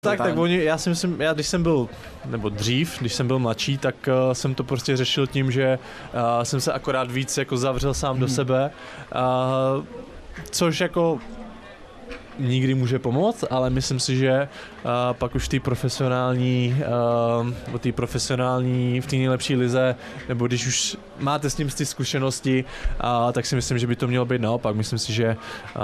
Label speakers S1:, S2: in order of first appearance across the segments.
S1: Tak já si myslím, když jsem byl, nebo dřív, když jsem byl mladší, tak jsem to prostě řešil tím, že jsem se akorát víc jako zavřel sám do sebe, což jako nikdy může pomoct, ale myslím si, že pak už v té nejlepší lize, nebo když už máte s tím ty zkušenosti, tak si myslím, že by to mělo být naopak. Myslím si, že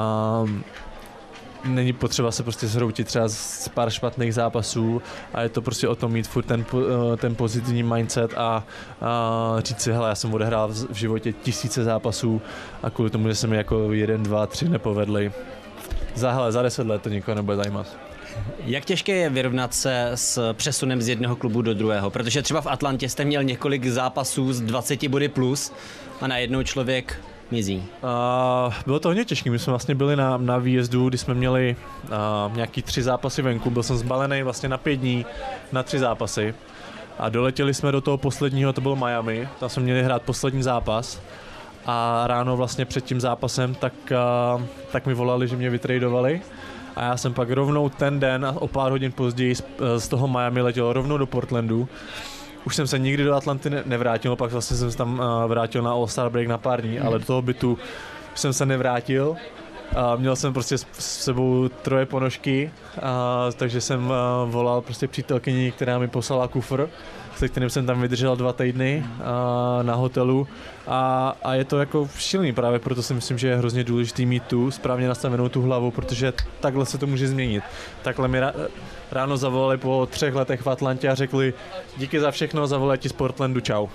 S1: není potřeba se prostě zhroutit třeba z pár špatných zápasů a je to prostě o tom mít furt ten pozitivní mindset a říct si, hele, já jsem odehrál v životě tisíce zápasů a kvůli tomu, že se mi jako 1, 2, 3 nepovedly. Za 10 let to nikoho nebude zajímat.
S2: Jak těžké je vyrovnat se s přesunem z jednoho klubu do druhého? Protože třeba v Atlantě jste měl několik zápasů z 20 body plus a najednou člověk mizí.
S1: Bylo to hodně těžké. My jsme vlastně byli na výjezdu, kdy jsme měli nějaký 3 zápasy venku. Byl jsem zbalený vlastně na 5 dní na 3 zápasy. A doletěli jsme do toho posledního, to bylo Miami. Tam jsme měli hrát poslední zápas. A ráno vlastně před tím zápasem tak mi volali, že mě vytradovali. A já jsem pak rovnou ten den a o pár hodin později z toho Miami letěl rovnou do Portlandu. Už jsem se nikdy do Atlanty nevrátil, pak vlastně jsem se tam vrátil na All-Star break na pár dní, ale do toho bytu jsem se nevrátil. Měl jsem prostě s sebou 3 ponožky, takže jsem volal prostě přítelkyni, která mi poslala kufr, se kterým jsem tam vydržel 2 týdny na hotelu a je to jako šílený, právě proto si myslím, že je hrozně důležitý mít tu správně nastavenou tu hlavu, protože takhle se to může změnit. Takhle mi ráno zavolali po 3 letech v Atlantě a řekli díky za všechno, zavolali ti z Portlandu, čau.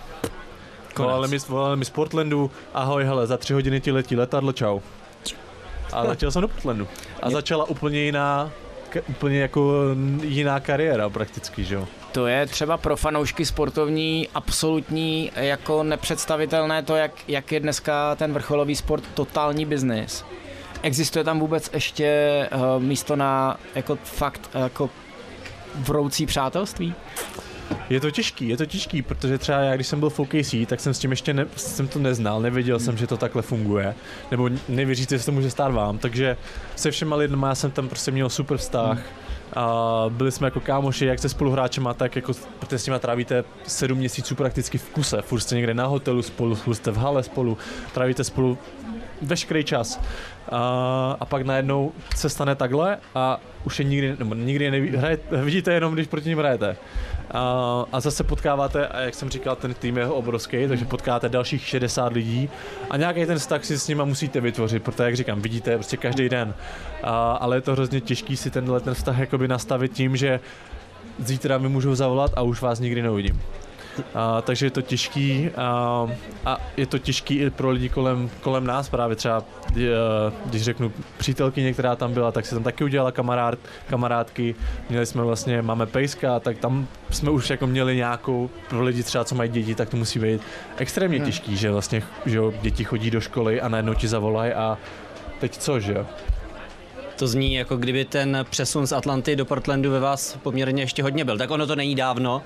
S1: Volali mi z Portlandu, ahoj, hele, za 3 hodiny ti letí letadlo, čau. A letěl jsem do Portlandu a začala úplně jako jiná kariéra prakticky, že jo.
S3: To je třeba pro fanoušky sportovní absolutní jako nepředstavitelné to, jak je dneska ten vrcholový sport totální biznis. Existuje tam vůbec ještě místo na jako fakt jako vroucí přátelství?
S1: Je to těžký, protože třeba já, když jsem byl v OKC, tak jsem s tím ještě jsem to neznal, nevěděl jsem, že to takhle funguje, nebo nevěříte, že to může stát vám, takže se všema lidma já jsem tam prostě měl super vztah. A byli jsme jako kámoši, jak se spoluhráčema, tak jako, protože s nima trávíte 7 měsíců prakticky v kuse, furt jste někde na hotelu spolu, furt jste v hale spolu, trávíte spolu veškerý čas. A pak najednou se stane takhle a už je nikdy vidíte jenom, když proti ním hrajete. A zase potkáváte, a jak jsem říkal, ten tým je obrovský, takže potkáváte dalších 60 lidí a nějaký ten vztah si s nima musíte vytvořit, protože jak říkám, vidíte prostě každý den. Ale je to hrozně těžký si ten vztah jakoby nastavit tím, že zítra mi můžou zavolat a už vás nikdy neuvidím. Takže je to těžký a je to těžký i pro lidi kolem nás, právě třeba když řeknu přítelkyně, která tam byla, tak se tam taky udělala kamarádky, máme pejska, tak tam jsme už jako měli nějakou, pro lidi třeba, co mají děti, tak to musí být extrémně těžký, že vlastně, že děti chodí do školy a najednou ti zavolají a teď co, že jo?
S2: To zní, jako kdyby ten přesun z Atlanty do Portlandu ve vás poměrně ještě hodně byl. Tak ono to není dávno.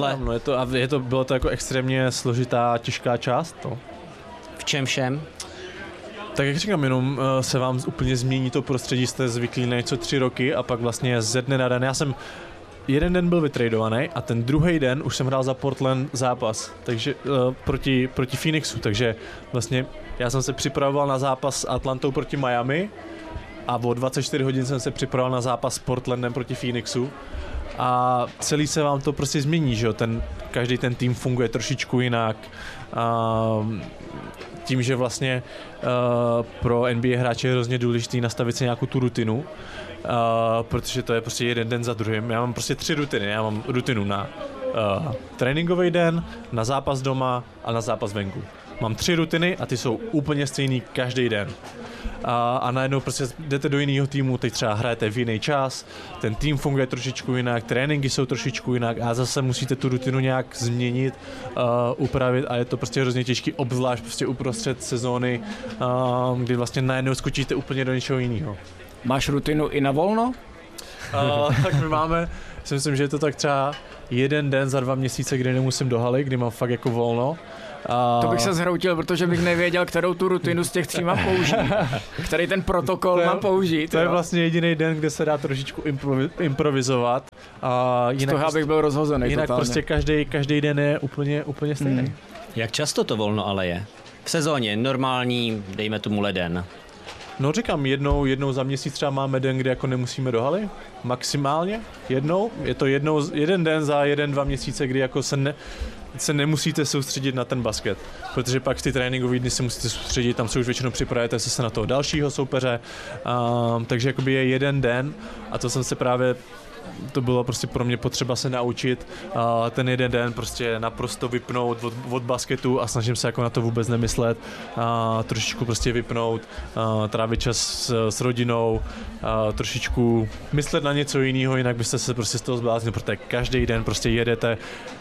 S1: Bylo to jako extrémně složitá, těžká část. To.
S2: V čem všem?
S1: Tak jak říkám, jenom se vám úplně změní to prostředí, jste zvyklí na něco 3 roky a pak vlastně ze dne na den. Já jsem jeden den byl vytradovaný a ten druhý den už jsem hrál za Portland zápas, takže proti Phoenixu, takže vlastně já jsem se připravoval na zápas s Atlantou proti Miami a o 24 hodin jsem se připravoval na zápas s Portlandem proti Phoenixu a celý se vám to prostě změní, že jo, každý ten tým funguje trošičku jinak. Tím, že vlastně pro NBA hráče je hrozně důležitý nastavit si nějakou tu rutinu, protože to je prostě jeden den za druhým. Já mám prostě 3 rutiny. Já mám rutinu na tréninkový den, na zápas doma a na zápas venku. Mám 3 rutiny a ty jsou úplně stejný každý den. A najednou prostě jdete do jiného týmu, teď třeba hrajete v jiný čas, ten tým funguje trošičku jinak, tréninky jsou trošičku jinak a zase musíte tu rutinu nějak změnit, upravit a je to prostě hrozně těžký, obzvlášť prostě uprostřed sezóny, kdy vlastně najednou skočíte úplně do něčeho jiného.
S3: Máš rutinu i na volno?
S1: Tak my máme, si myslím, že je to tak třeba 1 den za 2 měsíce, kdy nemusím do haly, kdy mám fakt jako volno.
S3: To bych se zhroutil, protože bych nevěděl, kterou tu rutinu z těch 3 mám použít. Který ten protokol mám použít.
S1: To je vlastně jediný den, kde se dá trošičku improvizovat.
S3: Z toho abych byl rozhozený.
S1: Jinak
S3: totálně.
S1: prostě každý den je úplně stejný.
S2: Jak často to volno ale je? V sezóně normální, dejme tomu leden.
S1: No říkám, jednou za měsíc třeba máme den, kde jako nemusíme do haly, maximálně jednou. Je to jeden den za 1-2 měsíce, kdy jako se nemusíte soustředit na ten basket, protože pak ty tréninkové dny se musíte soustředit, tam se už většinou připravujete se na toho dalšího soupeře, takže jakoby je jeden den a to jsem se právě to bylo prostě pro mě potřeba se naučit ten jeden den prostě naprosto vypnout od basketu a snažím se jako na to vůbec nemyslet, trošičku prostě vypnout, trávit čas s rodinou, trošičku myslet na něco jiného, jinak byste se prostě z toho zbláznili, protože každý den prostě jedete,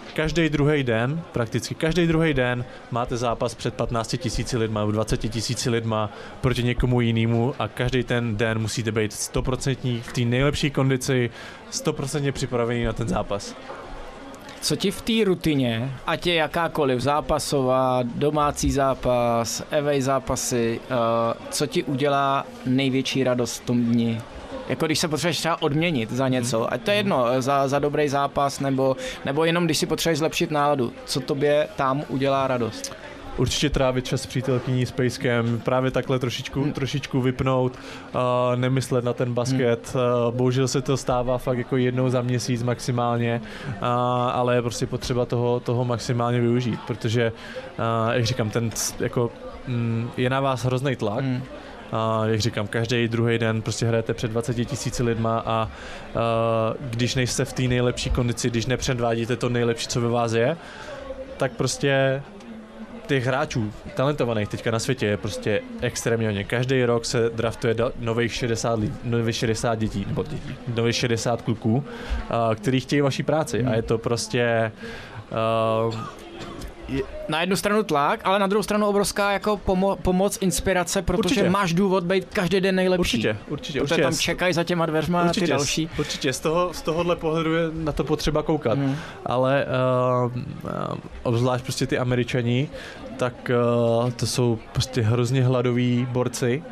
S1: prakticky každý druhý den máte zápas před 15 000 lidma nebo 20 000 lidma proti někomu jinému a každý ten den musíte být 100% v té nejlepší kondici, 100% připravený na ten zápas.
S3: Co ti v té rutině, ať je jakákoliv zápasová, domácí zápas, away zápasy, co ti udělá největší radost v tom dni? Jako když se potřebuješ třeba odměnit za něco, ať to je jedno, za dobrý zápas, nebo jenom když si potřebuješ zlepšit náladu, co tobě tam udělá radost?
S1: Určitě trávit čas s přítelkyní, s pejskem, právě takhle trošičku vypnout, nemyslet na ten basket. Bohužel se to stává fakt jako jednou za měsíc maximálně, ale je prostě potřeba toho maximálně využít, protože, jak říkám, je na vás hrozný tlak. Jak říkám, každý druhý den prostě hrajete před 20 000 lidma a když nejste v té nejlepší kondici, když nepředvádíte to nejlepší, co ve vás je, tak prostě těch hráčů talentovaných teďka na světě je prostě extrémně hodně. Každý rok se draftuje nových 60 dětí, nových 60 kluků, kteří chtějí vaší práci a je to prostě
S3: na jednu stranu tlak, ale na druhou stranu obrovská jako pomoc, inspirace, protože
S1: určitě.
S3: Máš důvod být každý den nejlepší.
S1: Určitě.
S3: Protože tam čekají za těma dveřma ty další.
S1: Určitě, z tohohle pohledu je na to potřeba koukat. Ale obzvlášť prostě ty Američani, tak to jsou prostě hrozně hladoví borci,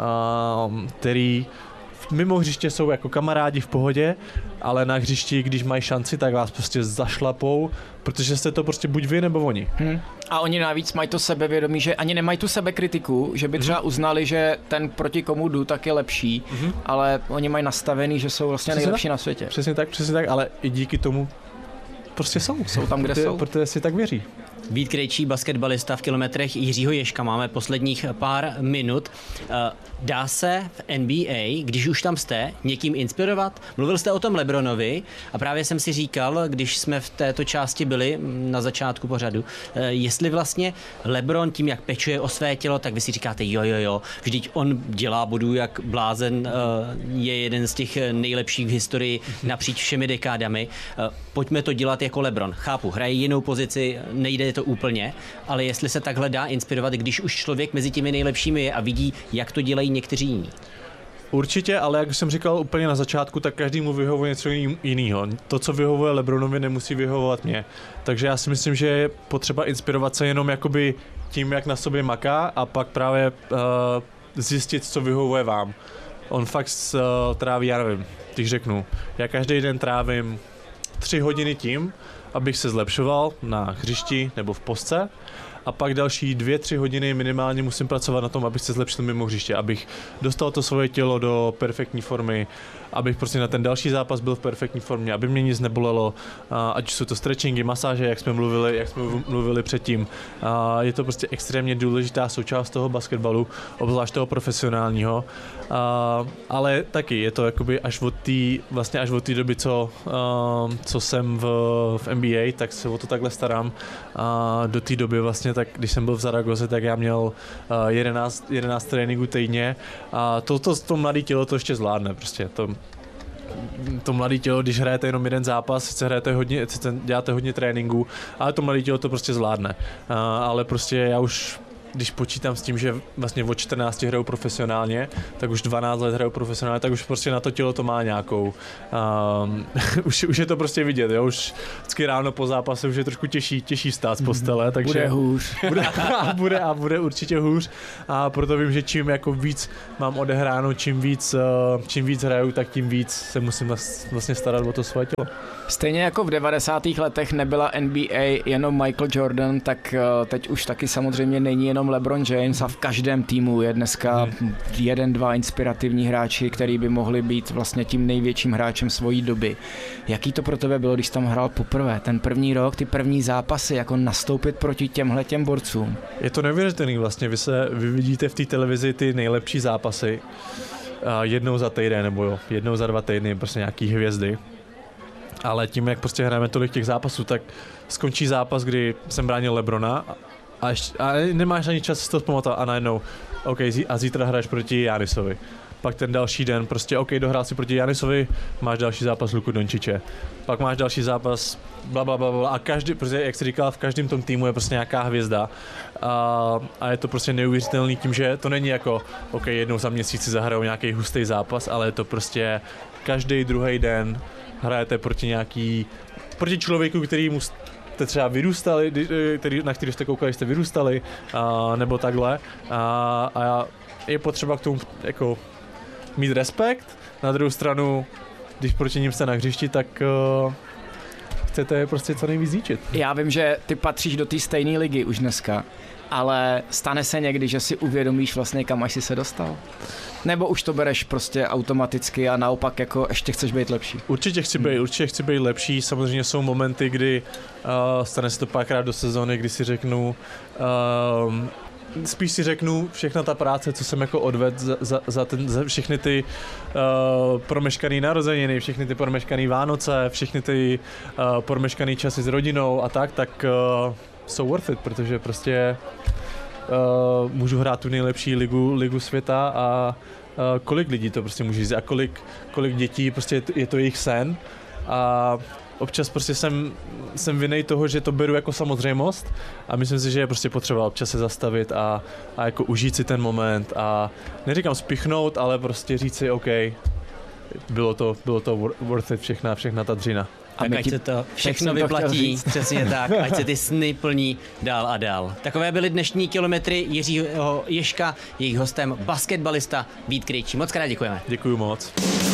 S1: který mimo hřiště jsou jako kamarádi v pohodě, ale na hřišti, když mají šanci, tak vás prostě zašlapou, protože jste to prostě buď vy nebo oni.
S3: A oni navíc mají to sebevědomí, že ani nemají tu sebekritiku, že by třeba uznali, že ten proti komu jdu, tak je lepší, ale oni mají nastavený, že jsou vlastně nejlepší na světě.
S1: Přesně tak, ale i díky tomu prostě jsou
S3: tam, kde jsou.
S1: Protože si tak věří.
S2: Vít Krejčí, basketbalista v kilometrech Jiřího Ježka. Máme posledních pár minut. Dá se v NBA, když už tam jste, někým inspirovat? Mluvil jste o tom LeBronovi a právě jsem si říkal, když jsme v této části byli na začátku pořadu, jestli vlastně LeBron tím, jak pečuje o své tělo, tak vy si říkáte jo, vždyť on dělá bodů jak blázen, je jeden z těch nejlepších v historii napříč všemi dekádami. Pojďme to dělat jako LeBron. Chápu, hraje jinou pozici, nejde to úplně, ale jestli se takhle dá inspirovat, když už člověk mezi těmi nejlepšími je a vidí, jak to dělají někteří jiní.
S1: Určitě, ale jak jsem říkal úplně na začátku, tak každému vyhovuje něco jiného. To, co vyhovuje LeBronovi, nemusí vyhovovat mě. Takže já si myslím, že je potřeba inspirovat se jenom jakoby tím, jak na sobě maká a pak právě zjistit, co vyhovuje vám. On fakt tráví, já nevím, když řeknu, já každý den trávím 3 hodiny tím, abych se zlepšoval na hřišti nebo v postce a pak další 2-3 hodiny minimálně musím pracovat na tom, abych se zlepšil mimo hřiště, abych dostal to svoje tělo do perfektní formy, abych prostě na ten další zápas byl v perfektní formě, aby mě nic nebolelo, ať jsou to stretchingy, masáže, jak jsme mluvili předtím. Je to prostě extrémně důležitá součást toho basketbalu, obzvlášť toho profesionálního, ale taky je to jakoby až od té doby, co jsem v NBA, tak se o to takhle starám. Do té doby vlastně, tak když jsem byl v Zaragoze, tak já měl 11 tréninků týdně a to mladé tělo to ještě zvládne prostě. To mladé tělo, když hrajete jenom jeden zápas, sice děláte hodně tréninků, ale to mladé tělo to prostě zvládne. Ale prostě já už když počítám s tím, že vlastně od 14 hrajou profesionálně, tak už 12 let hrajou profesionálně, tak už prostě na to tělo to má nějakou. Už je to prostě vidět, jo? Už vždycky ráno po zápase už je trošku těžší stát z postele, takže
S3: Bude hůř.
S1: Bude určitě hůř, a proto vím, že čím jako víc mám odehráno, čím víc hraju, tak tím víc se musím vlastně starat o to svoje tělo.
S3: Stejně jako v 90. letech nebyla NBA jenom Michael Jordan, tak teď už taky samozřejmě není jenom LeBron James a v každém týmu je dneska 1-2 inspirativní hráči, který by mohli být vlastně tím největším hráčem svojí doby. Jaký to pro tebe bylo, když tam hrál poprvé? Ten první rok, ty první zápasy, jako nastoupit proti těmhletěm borcům?
S1: Je to neuvěřitelný vlastně, vy vidíte v té televizi ty nejlepší zápasy jednou za týden nebo jednou za 2 týdny, prostě nějaký hvězdy. Ale tím, jak prostě hrajeme tolik těch zápasů, tak skončí zápas, kdy jsem bránil LeBrona a nemáš ani čas si to pamatovat a najednou, OK, a zítra hraješ proti Janisovi. Pak ten další den prostě, OK, dohrál si proti Janisovi, máš další zápas Luku Dončiče. Pak máš další zápas, blablabla a každý, prostě, jak jsi říkal, v každém tom týmu je prostě nějaká hvězda a je to prostě neuvěřitelný tím, že to není jako, OK, jednou za měsíc si zahrajou nějaký hustý zápas, ale je to prostě každý druhý den hrajete proti člověku, který mu jste třeba vyrůstali, na který jste koukali, jste vyrůstali, nebo takhle. A je potřeba k tomu jako mít respekt. Na druhou stranu, když proti ním jste na hřišti, tak chcete prostě co nejvíc zničit.
S3: Já vím, že ty patříš do té stejné ligy už dneska, ale stane se někdy, že si uvědomíš vlastně, kam až si se dostal? Nebo už to bereš prostě automaticky a naopak jako ještě chceš být lepší?
S1: Určitě chci být lepší. Samozřejmě jsou momenty, kdy stane se to párkrát do sezóny, kdy si řeknu, spíš si řeknu všechna ta práce, co jsem jako odvedl za všechny ty promeškaný narozeniny, všechny ty promeškaný Vánoce, všechny ty promeškaný časy s rodinou a tak jsou worth it, protože prostě můžu hrát tu nejlepší ligu světa a kolik lidí to prostě může říct a kolik dětí, prostě je to jejich sen a občas prostě jsem vinnej toho, že to beru jako samozřejmost a myslím si, že je prostě potřeba občas se zastavit a jako užít si ten moment a neříkám spichnout, ale prostě říct si OK, bylo to worth it všechna ta dřina.
S2: A ať se to všechno vyplatí, přesně tak, ať se ty sny plní dál a dál. Takové byly dnešní kilometry Jiřího Ježka, jejich hostem basketbalista Vít Krejčí. Moc krát děkujeme.
S1: Děkuju moc.